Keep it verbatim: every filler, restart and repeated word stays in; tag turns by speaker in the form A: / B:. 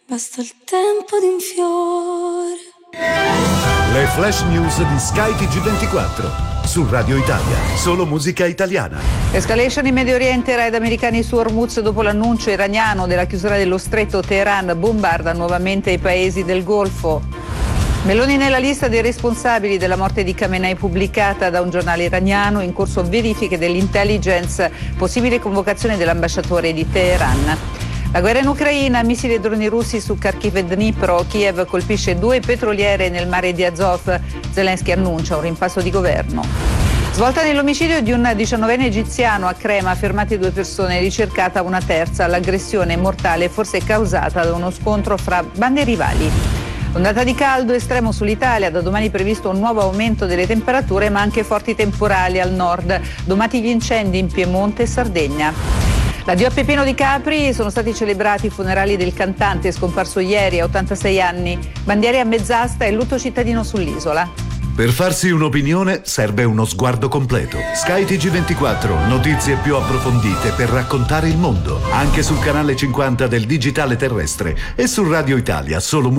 A: Basta il tempo di un fiore.
B: Le flash news di Sky T G ventiquattro su Radio Italia, solo musica italiana.
C: Escalation in Medio Oriente, raid americani su Hormuz dopo l'annuncio iraniano della chiusura dello stretto. Teheran bombarda nuovamente i paesi del Golfo. Meloni nella lista dei responsabili della morte di Khamenei pubblicata da un giornale iraniano, in corso verifiche dell'intelligence, possibile convocazione dell'ambasciatore di Teheran. La guerra in Ucraina, missili e droni russi su Kharkiv e Dnipro, Kiev colpisce due petroliere nel mare di Azov, Zelensky annuncia un rimpasso di governo. Svolta nell'omicidio di un diciannovenne egiziano a Crema, fermate due persone, ricercata una terza, l'aggressione mortale forse causata da uno scontro fra bande rivali. Ondata di caldo estremo sull'Italia, da domani previsto un nuovo aumento delle temperature ma anche forti temporali al nord, domati gli incendi in Piemonte e Sardegna. L'addio a Peppino Di Capri, sono stati celebrati i funerali del cantante scomparso ieri a ottantasei anni, bandiere a mezz'asta e lutto cittadino sull'isola.
B: Per farsi un'opinione serve uno sguardo completo. Sky T G ventiquattro, notizie più approfondite per raccontare il mondo, anche sul canale cinquanta del digitale terrestre e su Radio Italia, solo